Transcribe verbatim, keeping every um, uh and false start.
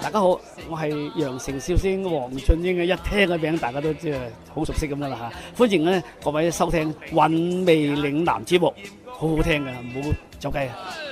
大家好，我係羊城笑星黃俊英嘅，一聽個名大家都即係好熟悉咁樣啦嚇。歡迎咧各位收聽《韻味嶺南》節目，好好聽嘅，唔好走雞啊！